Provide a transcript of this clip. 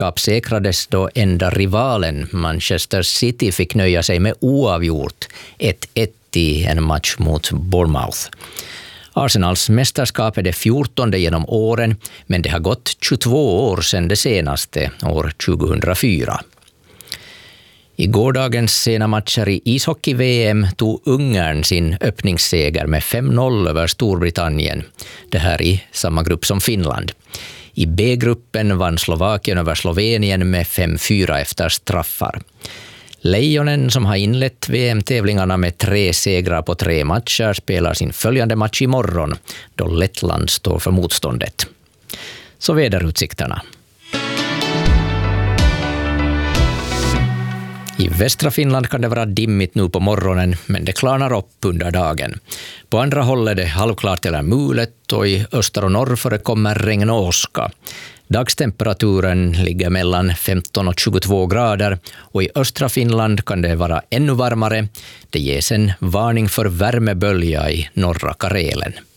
mästerskap säkrades då enda rivalen Manchester City fick nöja sig med oavgjort 1-1 i en match mot Bournemouth. Arsenals mästerskap är det 14:e genom åren, men det har gått 22 år sedan det senaste, år 2004. I gårdagens sena matcher i ishockey-VM tog Ungern sin öppningsseger med 5-0 över Storbritannien, det här i samma grupp som Finland. I B-gruppen vann Slovakien över Slovenien med 5-4 efter straffar. Lejonen, som har inlett VM-tävlingarna med 3 segrar på 3 matcher, spelar sin följande match imorgon, då Lettland står för motståndet. Så väderutsikterna. I västra Finland kan det vara dimmigt nu på morgonen, men det klarnar upp under dagen. På andra håll är det halvklart eller mulet, och i öster och norr förekommer regn och åska. Dagstemperaturen ligger mellan 15 och 22 grader, och i östra Finland kan det vara ännu varmare. Det ges en varning för värmebölja i norra Karelen.